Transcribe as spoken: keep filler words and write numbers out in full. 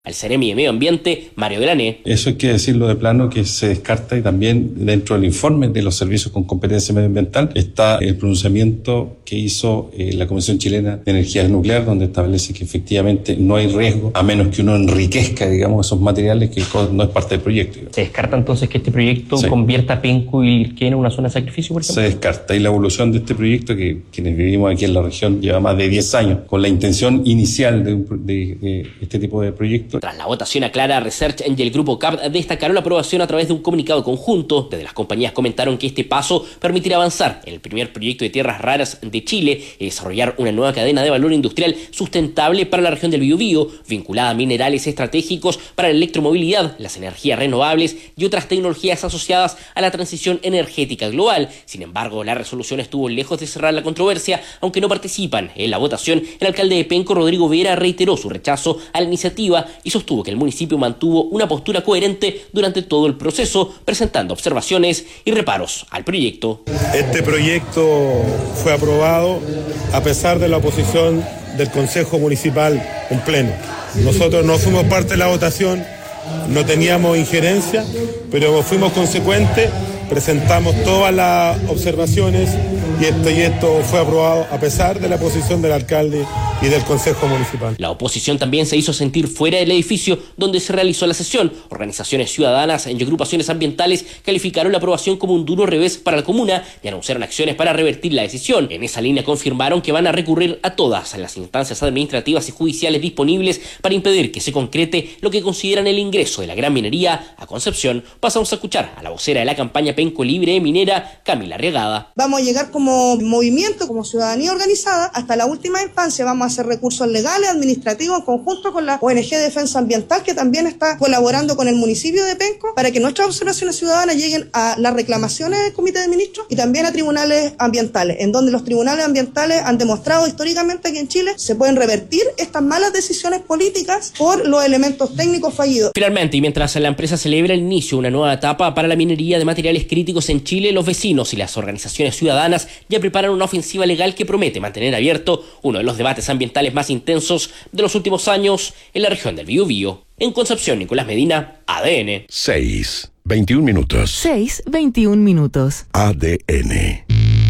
Al Ceremi de Medio Ambiente, Mario Delané. Eso hay que decirlo de plano, que se descarta, y también dentro del informe de los servicios con competencia medioambiental está el pronunciamiento que hizo eh, la Comisión Chilena de Energía Nuclear, donde establece que efectivamente no hay riesgo, a menos que uno enriquezca, digamos, esos materiales, que no es parte del proyecto. Digamos. ¿Se descarta entonces que este proyecto sí. convierta a Penco y Lirquén en una zona de sacrificio, por ejemplo? Se descarta, y la evolución de este proyecto, que quienes vivimos aquí en la región lleva más de diez años, con la intención inicial de, de, de este tipo de proyectos. Tras la votación aclara, Research y el Grupo C A P destacaron la aprobación a través de un comunicado conjunto. Desde las compañías comentaron que este paso permitirá avanzar en el primer proyecto de tierras raras de Chile y desarrollar una nueva cadena de valor industrial sustentable para la región del Biobío, vinculada a minerales estratégicos para la electromovilidad, las energías renovables y otras tecnologías asociadas a la transición energética global. Sin embargo, la resolución estuvo lejos de cerrar la controversia, aunque no participan en la votación. El alcalde de Penco, Rodrigo Vera, reiteró su rechazo a la iniciativa y sostuvo que el municipio mantuvo una postura coherente durante todo el proceso, presentando observaciones y reparos al proyecto. Este proyecto fue aprobado a pesar de la oposición del Consejo Municipal en pleno. Nosotros no fuimos parte de la votación, no teníamos injerencia, pero fuimos consecuentes, presentamos todas las observaciones y el proyecto fue aprobado a pesar de la posición del alcalde y del Consejo Municipal. La oposición también se hizo sentir fuera del edificio donde se realizó la sesión. Organizaciones ciudadanas y agrupaciones ambientales calificaron la aprobación como un duro revés para la comuna y anunciaron acciones para revertir la decisión. En esa línea confirmaron que van a recurrir a todas las instancias administrativas y judiciales disponibles para impedir que se concrete lo que consideran el ingreso de la gran minería a Concepción. Pasamos a escuchar a la vocera de la campaña Penco Libre Minera, Camila Arriagada. Vamos a llegar como movimiento, como ciudadanía organizada, hasta la última instancia. Vamos a hacer recursos legales, administrativos, en conjunto con la O N G de Defensa Ambiental, que también está colaborando con el municipio de Penco, para que nuestras observaciones ciudadanas lleguen a las reclamaciones del Comité de Ministros y también a tribunales ambientales, en donde los tribunales ambientales han demostrado históricamente que en Chile se pueden revertir estas malas decisiones políticas por los elementos técnicos fallidos. Finalmente, y mientras la empresa celebra el inicio de una nueva etapa para la minería de materiales críticos en Chile, los vecinos y las organizaciones ciudadanas ya preparan una ofensiva legal que promete mantener abierto uno de los debates ambientales más intensos de los últimos años en la región del Biobío. En Concepción, Nicolás Medina, A D N. seis, veintiún minutos. seis, veintiún minutos. A D N.